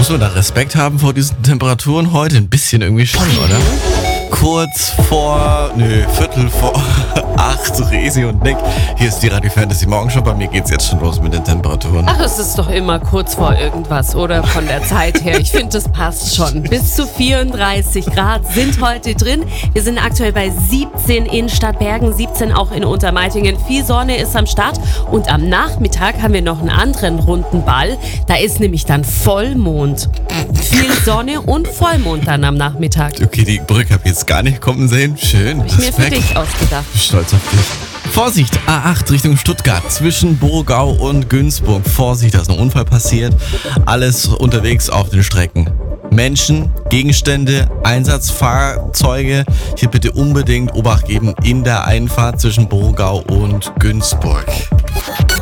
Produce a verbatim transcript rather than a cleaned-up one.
Muss man da Respekt haben vor diesen Temperaturen heute? Ein bisschen irgendwie schon, oder? Kurz vor, nö, Viertel vor acht, Resi und Nick. Hier ist die Radio Fantasy Morgenshow. Bei mir geht's jetzt schon los mit den Temperaturen. Ach, es ist doch immer kurz vor irgendwas, oder? Von der Zeit her. Ich finde, das passt schon. Bis zu vierunddreißig Grad sind heute drin. Wir sind aktuell bei siebzehn in Stadtbergen, siebzehn auch in Untermeitingen. Viel Sonne ist am Start. Und am Nachmittag haben wir noch einen anderen runden Ball. Da ist nämlich dann Vollmond. Viel Sonne und Vollmond dann am Nachmittag. Okay, die Brücke habe ich jetzt gar nicht kommen sehen. Schön. Hab ich mir für dich ausgedacht. Ich bin stolz auf dich. Vorsicht, A acht Richtung Stuttgart, zwischen Burgau und Günzburg. Vorsicht, da ist ein Unfall passiert. Alles unterwegs auf den Strecken. Menschen, Gegenstände, Einsatzfahrzeuge. Hier bitte unbedingt Obacht geben in der Einfahrt zwischen Burgau und Günzburg.